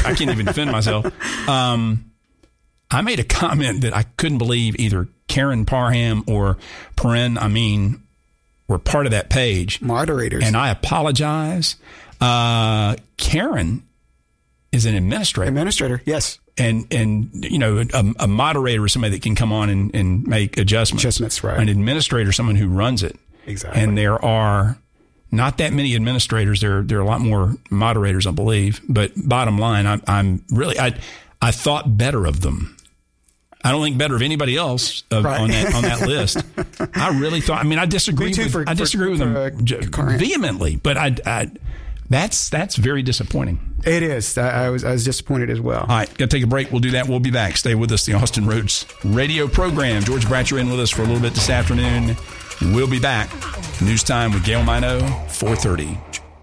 I can't even defend myself. I made a comment that I couldn't believe either Karen Parham or Perrin Amin were part of that page. Moderators. And I apologize. Karen is an administrator. Administrator, yes. And you know, a moderator is somebody that can come on and make adjustments. Adjustments, right. An administrator is someone who runs it. Exactly. And there are not that many administrators. There are a lot more moderators, I believe. But bottom line, I thought better of them. I don't think better of anybody else on that list. I really thought. I mean, I disagree with them vehemently, but that's very disappointing. It is. I was disappointed as well. All right, got to take a break. We'll do that. We'll be back. Stay with us. The Austin Roads radio program. George Bratcher in with us for a little bit this afternoon. We'll be back. News time with Gail Mino, 4:30.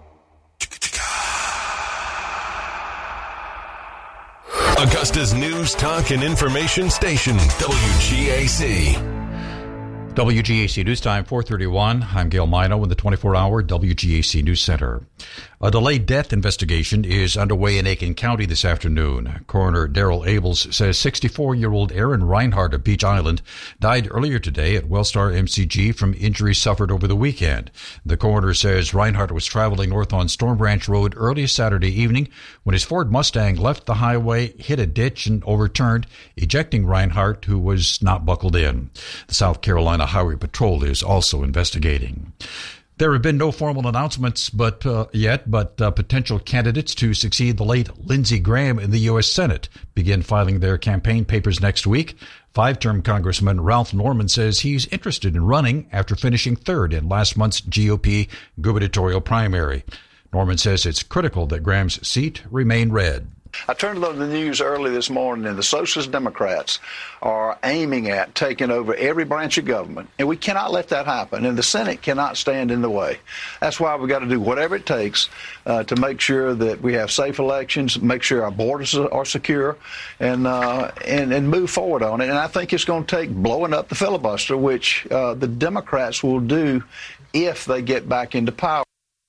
Augusta's news, talk, and information station, WGAC. WGAC News Time, 4:31. I'm Gail Mino in the 24-hour WGAC News Center. A delayed death investigation is underway in Aiken County this afternoon. Coroner Daryl Abels says 64-year-old Aaron Reinhardt of Beach Island died earlier today at Wellstar MCG from injuries suffered over the weekend. The coroner says Reinhardt was traveling north on Storm Branch Road early Saturday evening when his Ford Mustang left the highway, hit a ditch, and overturned, ejecting Reinhardt, who was not buckled in. The South Carolina Highway Patrol is also investigating. There have been no formal announcements yet, but potential candidates to succeed the late Lindsey Graham in the U.S. Senate begin filing their campaign papers next week. Five-term Congressman Ralph Norman says he's interested in running after finishing third in last month's GOP gubernatorial primary. Norman says it's critical that Graham's seat remain red. I turned on the news early this morning, and the Socialist Democrats are aiming at taking over every branch of government, and we cannot let that happen, and the Senate cannot stand in the way. That's why we've got to do whatever it takes to make sure that we have safe elections, make sure our borders are secure, and move forward on it. And I think it's going to take blowing up the filibuster, which the Democrats will do if they get back into power.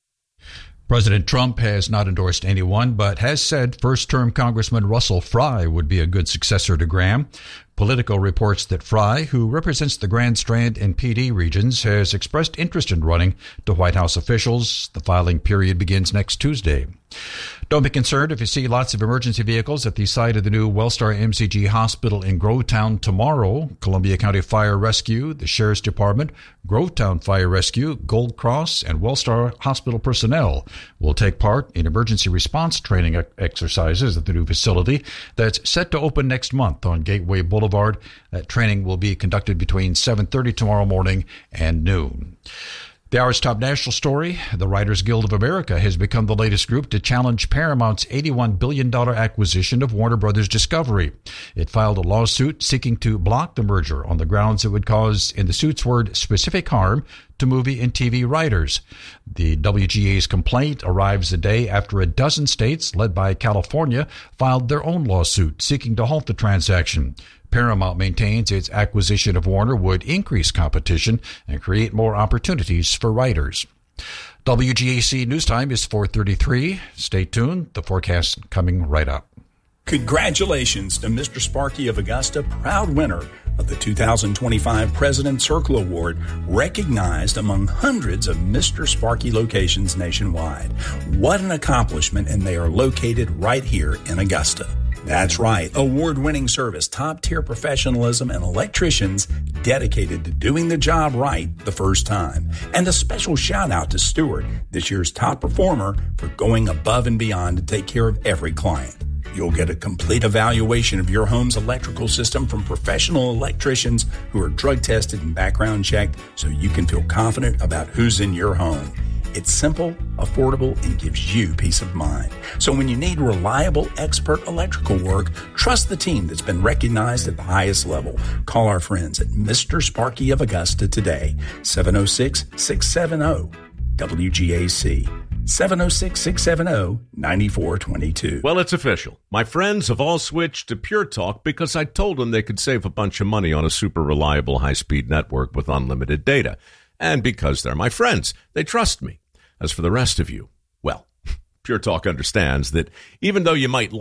President Trump has not endorsed anyone, but has said first-term Congressman Russell Fry would be a good successor to Graham. Politico reports that Fry, who represents the Grand Strand and PD regions, has expressed interest in running to White House officials. The filing period begins next Tuesday. Don't be concerned if you see lots of emergency vehicles at the site of the new Wellstar MCG Hospital in Grovetown tomorrow. Columbia County Fire Rescue, the Sheriff's Department, Grovetown Fire Rescue, Gold Cross, and Wellstar Hospital personnel will take part in emergency response training exercises at the new facility that's set to open next month on Gateway Boulevard. That training will be conducted between 7:30 tomorrow morning and noon. The hour's top national story, the Writers Guild of America has become the latest group to challenge Paramount's $81 billion acquisition of Warner Brothers Discovery. It filed a lawsuit seeking to block the merger on the grounds it would cause, in the suit's word, specific harm to movie and TV writers. The WGA's complaint arrives a day after a dozen states, led by California, filed their own lawsuit seeking to halt the transaction. Paramount maintains its acquisition of Warner would increase competition and create more opportunities for writers. WGAC News Time is 4:33. Stay tuned. The forecast coming right up. Congratulations to Mr. Sparky of Augusta, proud winner of the 2025 President's Circle Award, recognized among hundreds of Mr. Sparky locations nationwide. What an accomplishment, and they are located right here in Augusta. That's right, award-winning service, top-tier professionalism, and electricians dedicated to doing the job right the first time. And a special shout-out to Stewart, this year's top performer, for going above and beyond to take care of every client. You'll get a complete evaluation of your home's electrical system from professional electricians who are drug-tested and background checked, so you can feel confident about who's in your home. It's simple, affordable, and gives you peace of mind. So when you need reliable, expert electrical work, trust the team that's been recognized at the highest level. Call our friends at Mr. Sparky of Augusta today, 706-670-WGAC. 706-670-9422. Well, it's official. My friends have all switched to Pure Talk because I told them they could save a bunch of money on a super reliable high-speed network with unlimited data. And because they're my friends, they trust me. As for the rest of you, well, Pure Talk understands that even though you might